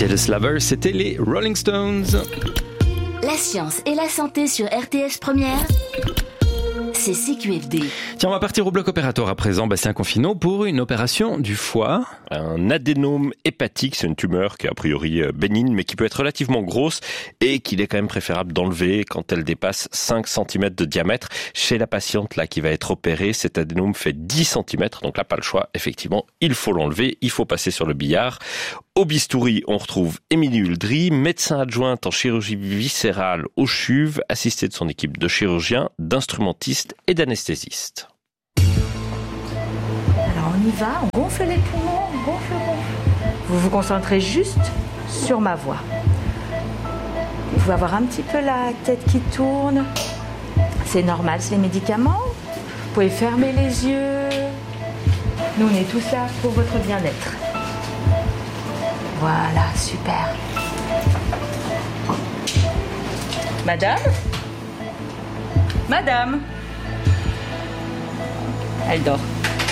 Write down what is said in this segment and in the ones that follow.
Jealous Lover, c'était les Rolling Stones. La science et la santé sur RTS Première, c'est CQFD. Tiens, on va partir au bloc opératoire à présent, Bastien Confinot, pour une opération du foie. Un adénome hépatique, c'est une tumeur qui est a priori bénigne, mais qui peut être relativement grosse et qu'il est quand même préférable d'enlever quand elle dépasse 5 cm de diamètre. Chez la patiente là qui va être opérée, cet adénome fait 10 cm, donc là pas le choix, effectivement, il faut l'enlever, il faut passer sur le billard. Au bistouri, on retrouve Émilie Huldry, médecin adjointe en chirurgie viscérale au CHUV, assistée de son équipe de chirurgiens, d'instrumentistes et d'anesthésistes. Alors on y va, on gonfle les poumons, on gonfle. Vous vous concentrez juste sur ma voix. Vous pouvez avoir un petit peu la tête qui tourne. C'est normal, c'est les médicaments. Vous pouvez fermer les yeux. Nous, on est tous là pour votre bien-être. Voilà, super. Madame ? Madame ? Elle dort.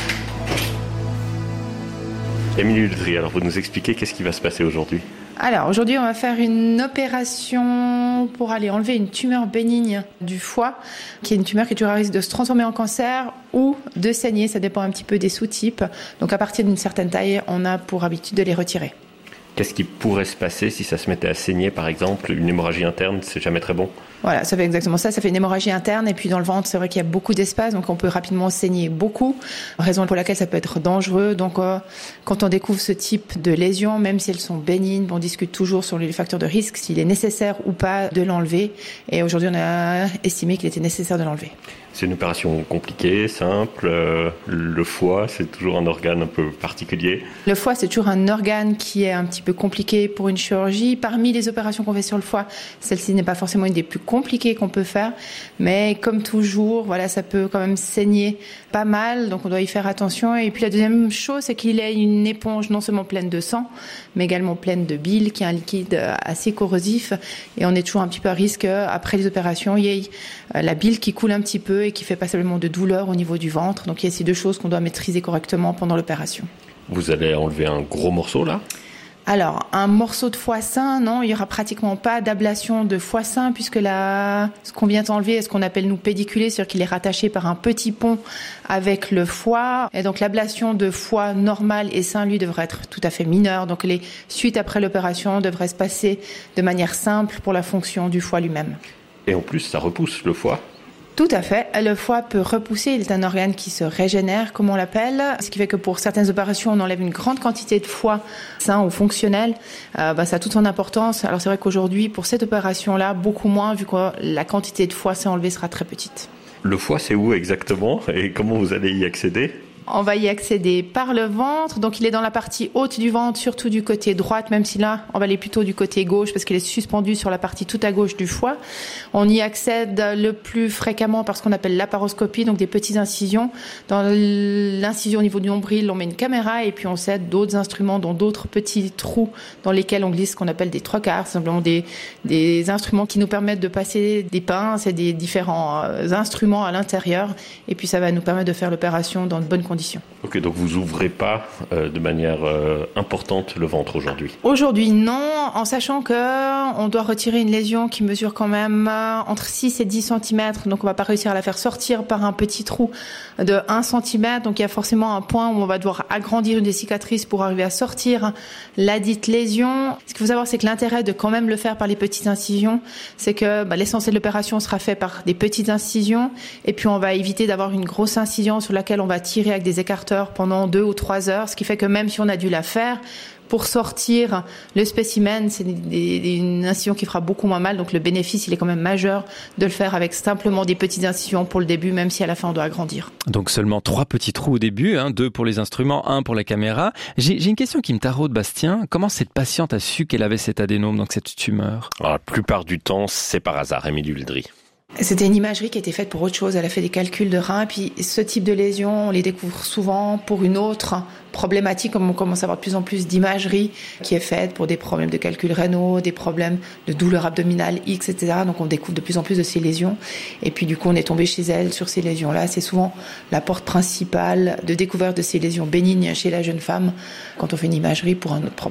Émilie Huldry, alors vous nous expliquez qu'est-ce qui va se passer aujourd'hui ? Alors aujourd'hui on va faire une opération pour aller enlever une tumeur bénigne du foie, qui est une tumeur qui est toujours à risque de se transformer en cancer ou de saigner, ça dépend un petit peu des sous-types. Donc à partir d'une certaine taille, on a pour habitude de les retirer. Qu'est-ce qui pourrait se passer si ça se mettait à saigner, par exemple ? Une hémorragie interne, c'est jamais très bon. Voilà, ça fait exactement ça. Ça fait une hémorragie interne. Et puis dans le ventre, c'est vrai qu'il y a beaucoup d'espace. Donc on peut rapidement saigner beaucoup. Raison pour laquelle ça peut être dangereux. Donc quand on découvre ce type de lésions, même si elles sont bénignes, on discute toujours sur les facteurs de risque, s'il est nécessaire ou pas de l'enlever. Et aujourd'hui, on a estimé qu'il était nécessaire de l'enlever. C'est une opération compliquée, simple. Le foie, c'est toujours un organe un peu particulier. Le foie, c'est toujours un organe qui est un petit peu compliqué pour une chirurgie. Parmi les opérations qu'on fait sur le foie, celle-ci n'est pas forcément une des plus compliquées qu'on peut faire. Mais comme toujours, voilà, ça peut quand même saigner pas mal. Donc on doit y faire attention. Et puis la deuxième chose, c'est qu'il a une éponge non seulement pleine de sang, mais également pleine de bile, qui est un liquide assez corrosif. Et on est toujours un petit peu à risque, après les opérations, il y a la bile qui coule un petit peu et qui fait pas seulement de douleur au niveau du ventre. Donc il y a ces deux choses qu'on doit maîtriser correctement pendant l'opération. Vous allez enlever un gros morceau là ? Alors, un morceau de foie sain, non, il n'y aura pratiquement pas d'ablation de foie sain puisque ce qu'on vient d'enlever est ce qu'on appelle nous pédiculer, c'est-à-dire qu'il est rattaché par un petit pont avec le foie. Et donc l'ablation de foie normal et sain, lui, devrait être tout à fait mineure. Donc les suites après l'opération devraient se passer de manière simple pour la fonction du foie lui-même. Et en plus, ça repousse le foie ? Tout à fait. Le foie peut repousser. Il est un organe qui se régénère, comme on l'appelle. Ce qui fait que pour certaines opérations, on enlève une grande quantité de foie sain ou fonctionnel. Ça a toute son importance. Alors c'est vrai qu'aujourd'hui, pour cette opération-là, beaucoup moins, vu que la quantité de foie sain enlevée sera très petite. Le foie, c'est où exactement et comment vous allez y accéder ? On va y accéder par le ventre. Donc, il est dans la partie haute du ventre, surtout du côté droite, même si là, on va aller plutôt du côté gauche parce qu'il est suspendu sur la partie tout à gauche du foie. On y accède le plus fréquemment par ce qu'on appelle laparoscopie, donc des petites incisions. Dans l'incision au niveau du nombril, on met une caméra et puis on cède d'autres instruments, dont d'autres petits trous dans lesquels on glisse ce qu'on appelle des 3/4, simplement des instruments qui nous permettent de passer des pinces et des différents instruments à l'intérieur. Et puis, ça va nous permettre de faire l'opération dans de bonnes conditions. Ok, donc vous ouvrez pas de manière importante le ventre aujourd'hui ? Aujourd'hui, non, en sachant qu'on doit retirer une lésion qui mesure quand même entre 6 et 10 cm. Donc, on va pas réussir à la faire sortir par un petit trou de 1 cm. Donc, il y a forcément un point où on va devoir agrandir une des cicatrices pour arriver à sortir la dite lésion. Ce qu'il faut savoir, c'est que l'intérêt de quand même le faire par les petites incisions, c'est que l'essentiel de l'opération sera fait par des petites incisions. Et puis, on va éviter d'avoir une grosse incision sur laquelle on va tirer avec des écarteurs pendant 2 ou 3 heures, ce qui fait que même si on a dû la faire, pour sortir le spécimen, c'est une incision qui fera beaucoup moins mal, donc le bénéfice, il est quand même majeur de le faire avec simplement des petites incisions pour le début, même si à la fin on doit agrandir. Donc seulement 3 petits trous au début, 2 pour les instruments, 1 pour la caméra. J'ai une question qui me taraude, Bastien. Comment cette patiente a su qu'elle avait cet adénome, donc cette tumeur ? Alors, la plupart du temps, c'est par hasard, Émilie Huldry. C'était une imagerie qui a été faite pour autre chose. Elle a fait des calculs de reins. Puis ce type de lésions, on les découvre souvent pour une autre problématique, comme on commence à avoir de plus en plus d'imagerie qui est faite pour des problèmes de calculs rénaux, des problèmes de douleur abdominale X, etc. Donc on découvre de plus en plus de ces lésions. Et puis du coup, on est tombé chez elle sur ces lésions-là. C'est souvent la porte principale de découverte de ces lésions bénignes chez la jeune femme quand on fait une imagerie pour un autre problème.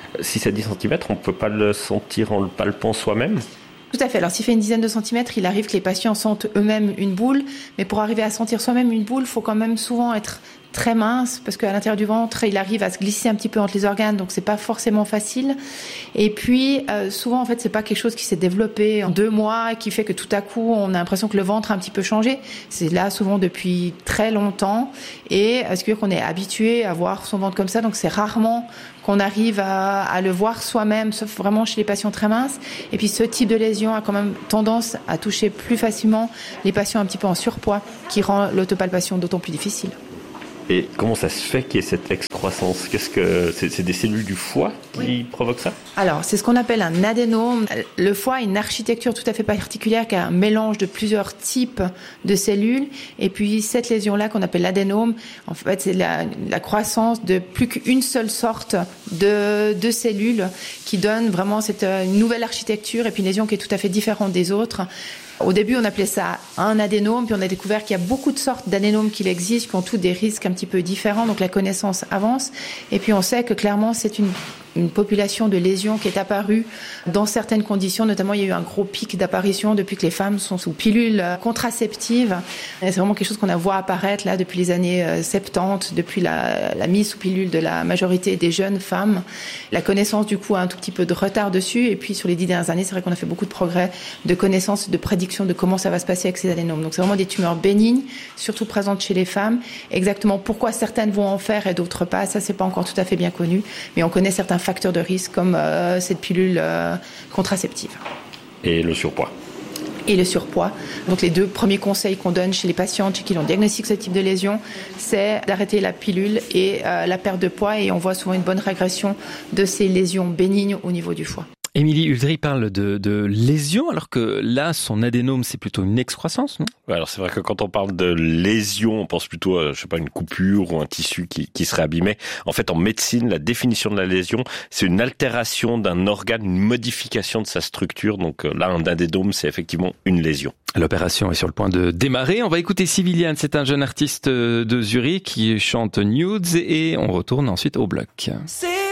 Si c'est 10 cm, on ne peut pas le sentir en le palpant soi-même ? Tout à fait. Alors, s'il fait une dizaine de centimètres, il arrive que les patients sentent eux-mêmes une boule. Mais pour arriver à sentir soi-même une boule, il faut quand même souvent être très mince parce qu'à l'intérieur du ventre, il arrive à se glisser un petit peu entre les organes, donc c'est pas forcément facile. Et puis, souvent, en fait, c'est pas quelque chose qui s'est développé en 2 mois, qui fait que tout à coup, on a l'impression que le ventre a un petit peu changé. C'est là souvent depuis très longtemps. Et ce qui veut dire qu'on est habitué à voir son ventre comme ça, donc c'est rarement qu'on arrive à le voir soi-même, sauf vraiment chez les patients très minces. Et puis ce type de lésion a quand même tendance à toucher plus facilement les patients un petit peu en surpoids, qui rend l'autopalpation d'autant plus difficile. Et comment ça se fait qu'il y ait cette excroissance ? C'est des cellules du foie qui provoquent ça ? Alors, c'est ce qu'on appelle un adénome. Le foie a une architecture tout à fait particulière qui a un mélange de plusieurs types de cellules. Et puis, cette lésion-là qu'on appelle l'adénome, en fait, c'est la croissance de plus qu'une seule sorte de cellules qui donne vraiment cette nouvelle architecture et puis une lésion qui est tout à fait différente des autres. Au début, on appelait ça un adénome, puis on a découvert qu'il y a beaucoup de sortes d'adénomes qui existent, qui ont tous des risques un petit peu différents, donc la connaissance avance. Et puis on sait que clairement, c'est une population de lésions qui est apparue dans certaines conditions, notamment il y a eu un gros pic d'apparition depuis que les femmes sont sous pilules contraceptives. Et c'est vraiment quelque chose qu'on a vu apparaître là depuis les années 70, depuis la mise sous pilule de la majorité des jeunes femmes. La connaissance du coup a un tout petit peu de retard dessus, et puis sur les 10 dernières années, c'est vrai qu'on a fait beaucoup de progrès de connaissance, de prédiction de comment ça va se passer avec ces adénomes. Donc c'est vraiment des tumeurs bénignes, surtout présentes chez les femmes. Exactement pourquoi certaines vont en faire et d'autres pas, ça c'est pas encore tout à fait bien connu, mais on connaît certains facteurs de risque comme cette pilule contraceptive. Et le surpoids. Et le surpoids. Donc les 2 premiers conseils qu'on donne chez les patientes chez qui l'on diagnostique ce type de lésion, c'est d'arrêter la pilule et la perte de poids, et on voit souvent une bonne régression de ces lésions bénignes au niveau du foie. Émilie Uldry parle de lésion, alors que là, son adénome, c'est plutôt une excroissance, non ? Ouais, alors c'est vrai que quand on parle de lésion, on pense plutôt à, une coupure ou un tissu qui serait abîmé. En fait, en médecine, la définition de la lésion, c'est une altération d'un organe, une modification de sa structure. Donc là, un adénome, c'est effectivement une lésion. L'opération est sur le point de démarrer. On va écouter Civiliane, c'est un jeune artiste de Zurich qui chante Nudes, et on retourne ensuite au bloc.